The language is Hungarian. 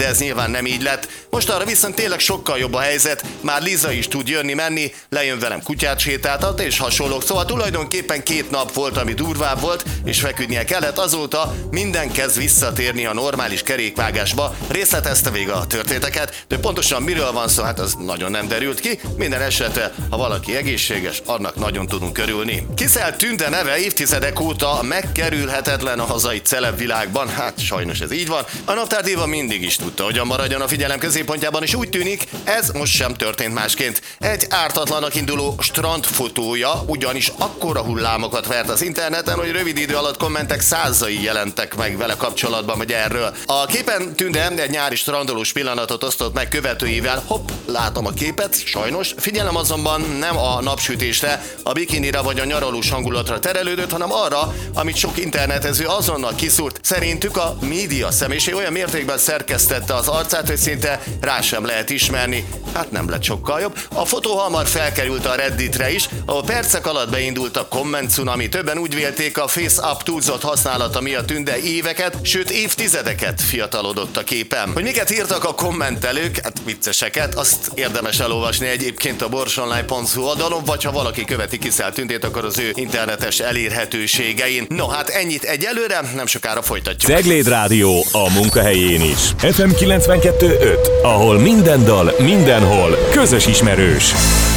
de ez nyilván nem így lett. Mostanra viszont tényleg sokkal jobb a helyzet, már Liza is tud jönni-menni, lejön velem kutyát sétáltat és hasonlók, szóval tulajdonképpen 2 nap volt, ami durvább volt, és feküdnie kellett, azóta minden kezd visszatérni a normális kerékvágásba. Részletezte végig a történeteket, de pontosan miről van szó, hát az nagyon nem derült ki. Minden esetre, ha valaki egészséges, annak nagyon tudunk örülni. Kiszel Tünde neve évtizedek óta megkerülhetetlen a hazai celebvilágban, hát sajnos ez így van. A Naptár Diva mindig is tudta, hogyan maradjon a figyelem középpontjában, és úgy tűnik, ez most sem történt másként. Egy ártatlanak induló strandfotója ugyanis akkora hullámokat vert az interneten, hogy rövid idő alatt kommentek százai jelentek meg vele kapcsolatban, vagy erről. A képen Tünde egy nyári strandolós pillanatot osztott meg követőivel, hopp, látom a képet, sajnos. Figyelem azonban nem a napsütésre, a bikinira vagy a nyaralós hangulatra terelődött, hanem arra, amit sok internetező azonnal kiszúrt. Szerintük a média személyiség olyan mértékben szerkesztette az arcát, hogy szinte rá sem lehet ismerni. Hát nem lett sokkal jobb. A fotó hamar felkerült a Redditre is, ahol percek alatt beindult a komment cunami. Többen úgy vélték, a face-up túlzott használata miatt Tünde éveket, sőt évtizedeket fiatalodott a képen. Hogy miket írtak a kommentelők, hát vicceseket, azt érdemes elolvasni egyébként a borsonline.hu oldalon, vagy ha valaki követi Kiszel Tündét, akkor az ő internetes elérhetőségein. No, hát ennyit egyelőre, nem sokára folytatjuk. Cegléd Rádió a munkahelyén is. FM 92.5, ahol minden dal, mindenhol közös ismerős.